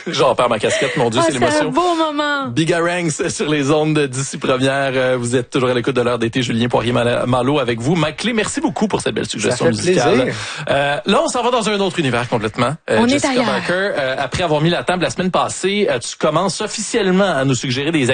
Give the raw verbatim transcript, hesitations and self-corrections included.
J'en perds ma casquette, mon Dieu, Ah, c'est l'émotion. C'est un beau moment. Bigarangs sur les ondes d'ici première. Vous êtes toujours à l'écoute de l'heure d'été. Julien Poirier-Malo avec vous. Mike Clé, merci beaucoup pour cette belle suggestion Ça fait musicale. plaisir. Euh, là, on s'en va dans un autre univers complètement. Euh, On est Jessica ailleurs. Barker, euh, après avoir mis la table la semaine passée, euh, tu commences officiellement à nous suggérer des